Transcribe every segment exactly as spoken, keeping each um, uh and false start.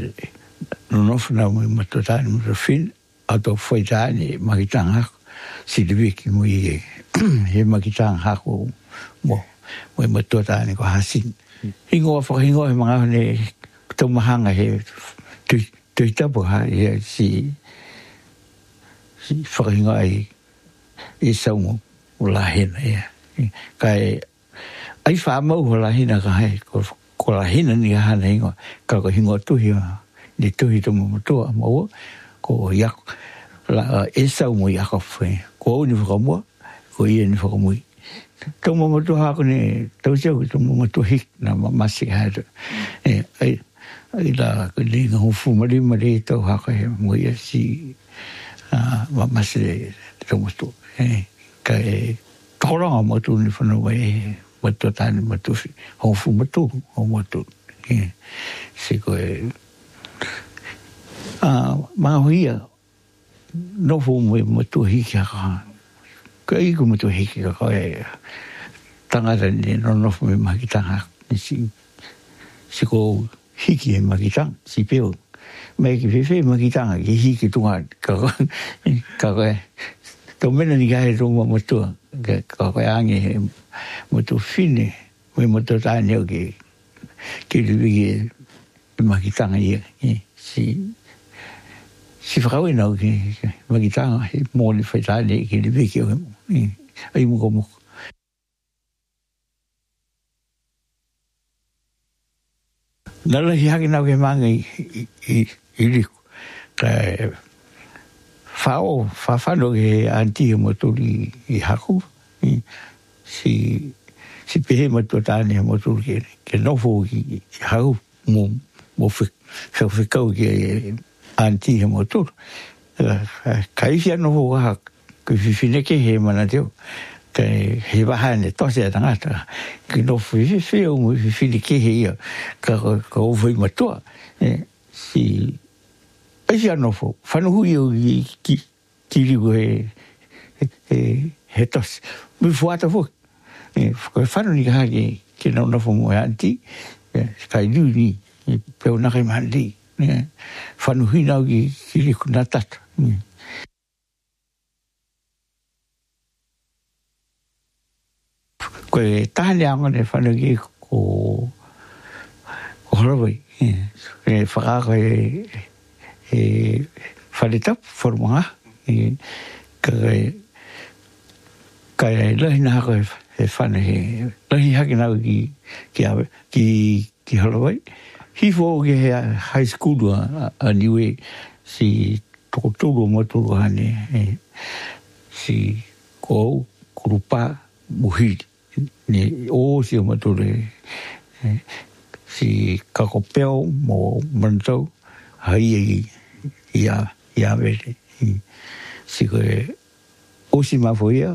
no funa mo matotani mo fin ato foi tani makitanga si de wiki mo ye he makitanga ko mo mo matotani ko hasin hingo fo hingo e mga ne to mahanga he tu tu tapo ha ye si si fo hingo ai isa mo la hina ya kai ai fa mo la hina ka he ko ko la hina ni ha hingo ka ko hingo tu hi ni tu hi to mo to mo ko ya la esa mo ya ko fe ko ni fo mo ko ye ni fo mo to mo to ha ko ni to se ko to mo to hi na ma si ha e ai ai la ko ni no fu mo ri mo ri to ha ko mo ye si a ma se to mo to e ka e to ro mo to ni fo no we mo to tan mo to ho fu mo to ho mo to e si ko e ah ma hoia no fu mo mo tu hiki ka kai ko mo tu hiki ka e tanga ni no no fu mo ki tanga si si ko hiki e ma ki tanga si peo me ki fe fe ma ki tanga ki hiki tu ka ka ka to mena ni ga e to mo tu ka ka ange mo tu fine mo mo tu tani ki ki li ma ki tanga ye si si frau e nau ki magitanga he mōni whaitane ki li wiki o he ai muko muko. Nala hi haki nau ke manga i i riku. Ka whao, whawhano ke anti mo turi i haku. Si si pehe mo tōtane mo turi ke ke nofo ki haku mo mo whikau ke anti he motor kai fia no ho ha ke fine ke he mana teo ke he ba hane to se tanga ta ke no fi fi o mo fine ke he ka ko foi motor si ai fia no fo fa no hu yo ki ki ri go he he tos mi fo ata fo e fa no ni ha ke no no fo mo anti kai du ni pe na ke mandi whanuhina ki kiri kuna tata. Koe tahane anga ne whanuki ko ko horawai. E whakako e e whanetap, whanumanga. Kai kai lahina hako e whanu he lahi haki nau ki ki ki horawai. Hifo ke high school a niwe si toko toro mo toro hane si ko kurupa muhiri ni o si mo toro si kakopeo mo mantau hai ia ia vere si ko o si mafoia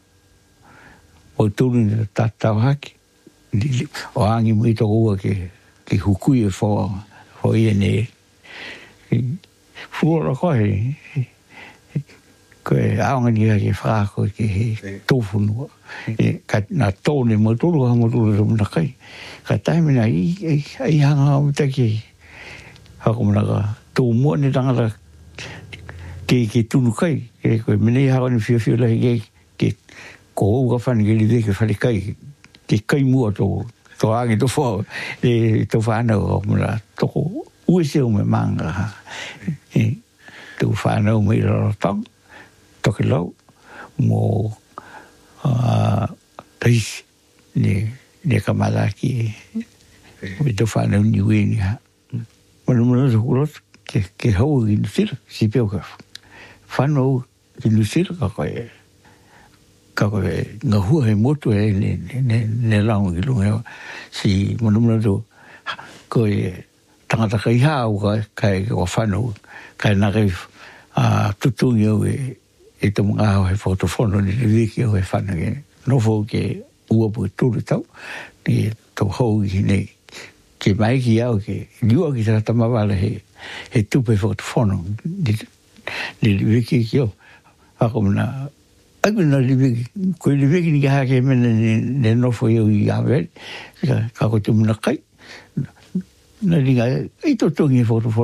o toro ni tatau haki o angi mo i toko ua ke ki hukui e fo fo i ne fuora koe koe aonga ni ke whako ki he tofunua ka na tōne mo tōru ha mo tōru rumna kai ka taimina i i hanga o taki hako mana ka tō mua ni tangata ke ke tunu kai ke koe mene i hako ni whio whio lahi ke ke ko ou ka whani ke li veke whali kai ke kai mua tō to angi to fo e to fano mura to uise o me manga ha e to fano me ro tong to ke lo mo a tais ni ni kamala ki me to fano ni wini ha mo no so kulo ke ke ho in sil si peo ka fano in sil ka ko ka ko nga hua he motu e ne ne ne lango ki lunga si monumuna do ko e tangata kai hau ka kai ko whanu kai na kai a tutungi o e e to mga hau he fotofono ni wiki o he whanu ke no fo ke ua pu turu tau ni to hou ki ne ke mai ki au ke niua ki tata mawala he he tupe fotofono ni ni wiki ki o ako mna Aku na libi ko libi ni ga ke men ne no fo yo ya ve ka ko tu na kai na linga i to tongi fo